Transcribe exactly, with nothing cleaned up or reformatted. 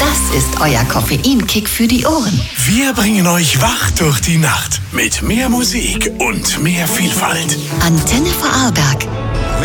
Das ist euer Koffeinkick für die Ohren. Wir bringen euch wach durch die Nacht mit mehr Musik und mehr Vielfalt. Antenne Vorarlberg.